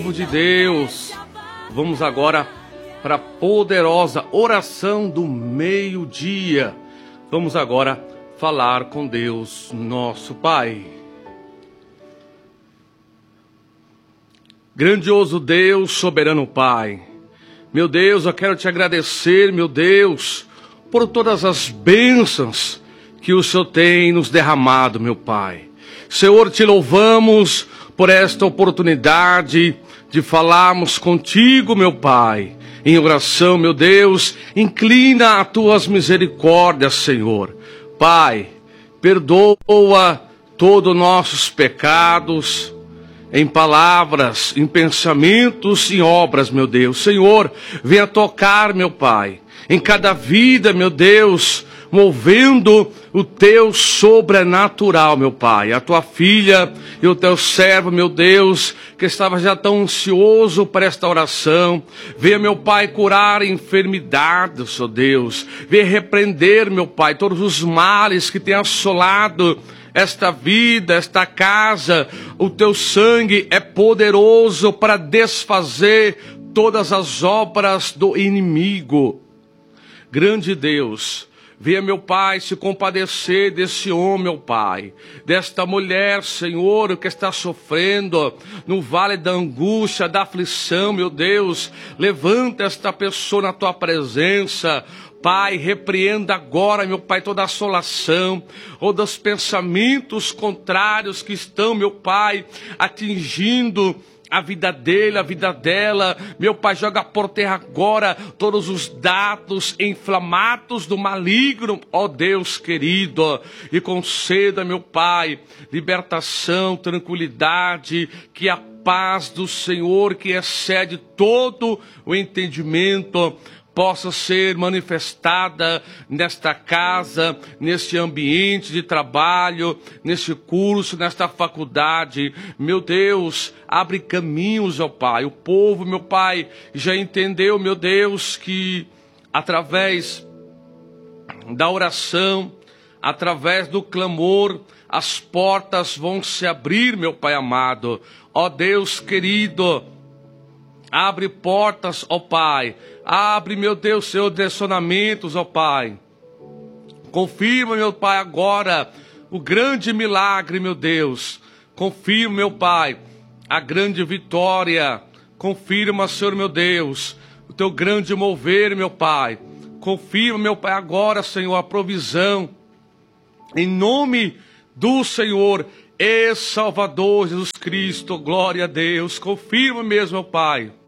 De Deus, vamos agora para a poderosa oração do meio-dia. Vamos agora falar com Deus, nosso Pai. Grandioso Deus, soberano Pai, meu Deus, eu quero te agradecer, meu Deus, por todas as bênçãos que o Senhor tem nos derramado, meu Pai. Senhor, te louvamos por esta oportunidade de falarmos contigo, meu Pai, em oração, meu Deus. Inclina as tuas misericórdias, Senhor. Pai, perdoa todos os nossos pecados, em palavras, em pensamentos, em obras, meu Deus. Senhor, venha tocar, meu Pai, em cada vida, meu Deus, movendo o teu sobrenatural, meu Pai. A tua filha e o teu servo, meu Deus, que estava já tão ansioso para esta oração. Venha, meu Pai, curar enfermidades, ó Deus. Venha repreender, meu Pai, todos os males que têm assolado esta vida, esta casa. O teu sangue é poderoso para desfazer todas as obras do inimigo. Grande Deus, venha, meu Pai, se compadecer desse homem, meu Pai, desta mulher, Senhor, que está sofrendo no vale da angústia, da aflição, meu Deus. Levanta esta pessoa na tua presença, Pai. Repreenda agora, meu Pai, toda assolação ou dos pensamentos contrários que estão, meu Pai, atingindo a vida dele, a vida dela. Meu Pai, joga por terra agora todos os dados inflamados do maligno, ó Deus querido, e conceda, meu Pai, libertação, tranquilidade, que a paz do Senhor, que excede todo o entendimento, possa ser manifestada nesta casa, neste ambiente de trabalho, neste curso, nesta faculdade. Meu Deus, abre caminhos, ó Pai. O povo, meu Pai, já entendeu, meu Deus, que através da oração, através do clamor, as portas vão se abrir, meu Pai amado. Ó Deus querido, abre portas, ó Pai. Abre, meu Deus, seus direcionamentos, ó Pai. Confirma, meu Pai, agora o grande milagre, meu Deus. Confirma, meu Pai, a grande vitória. Confirma, Senhor, meu Deus, o teu grande mover, meu Pai. Confirma, meu Pai, agora, Senhor, a provisão. Em nome do Senhor e Salvador Jesus Cristo, glória a Deus. Confirma mesmo, meu Pai.